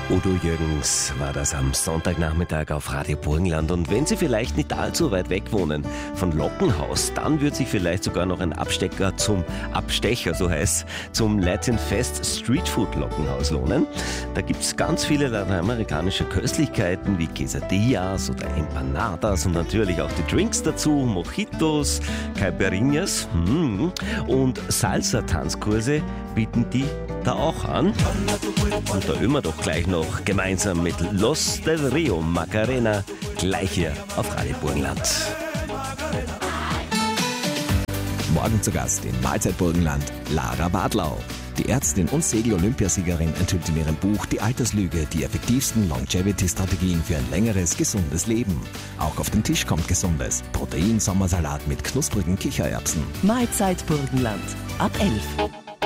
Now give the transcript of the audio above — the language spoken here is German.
Udo Jürgens war das am Sonntagnachmittag auf Radio Burgenland. Und wenn Sie vielleicht nicht allzu weit weg wohnen von Lockenhaus, dann wird sich vielleicht sogar noch ein Abstecher, so heißt, zum Latin Fest Street Food Lockenhaus lohnen. Da gibt es ganz viele lateinamerikanische Köstlichkeiten wie Quesadillas oder Empanadas und natürlich auch die Drinks dazu, Mojitos, Caipirinhas und Salsa-Tanzkurse bieten die da auch an. Und da üben wir doch gleich noch gemeinsam mit Los del Rio Macarena, gleich hier auf Radio Burgenland. Morgen zu Gast in Mahlzeit Burgenland Lara Badlau. Die Ärztin und Segel-Olympiasiegerin enthüllt in ihrem Buch Die Alterslüge die effektivsten Longevity-Strategien für ein längeres, gesundes Leben. Auch auf den Tisch kommt Gesundes. Protein-Sommersalat mit knusprigen Kichererbsen. Mahlzeit Burgenland ab 11.